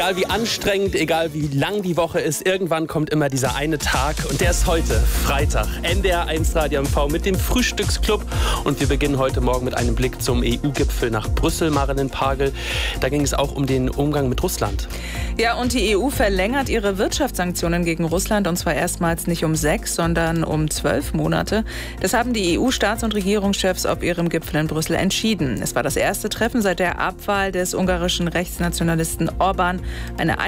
Egal wie anstrengend, egal wie lang die Woche ist, irgendwann kommt immer dieser eine Tag und der ist heute, Freitag. NDR1 Radio MV mit dem Frühstücksclub und wir beginnen heute Morgen mit einem Blick zum EU-Gipfel nach Brüssel, Marilyn Pagel. Da ging es auch um den Umgang mit Russland. Ja, und die EU verlängert ihre Wirtschaftssanktionen gegen Russland und zwar erstmals nicht um 6, sondern um 12 Monate. Das haben die EU-Staats- und Regierungschefs auf ihrem Gipfel in Brüssel entschieden. Es war das erste Treffen seit der Abwahl des ungarischen Rechtsnationalisten Orbán. Eine